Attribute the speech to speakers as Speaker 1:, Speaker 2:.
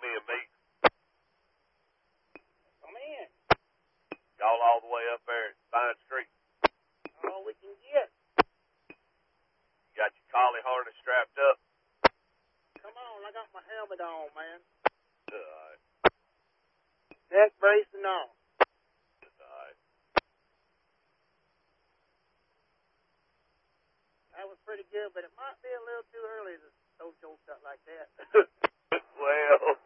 Speaker 1: come in, meet.
Speaker 2: Come in.
Speaker 1: Y'all all the way up there at Vine Street.
Speaker 2: All we can get.
Speaker 1: You got your collie harness strapped up?
Speaker 2: Come on, I got my helmet on, man.
Speaker 1: Alright.
Speaker 2: Neck brace and all.
Speaker 1: Alright.
Speaker 2: That was pretty good, but it might be a little too early to throw jokes out like that.
Speaker 1: Well...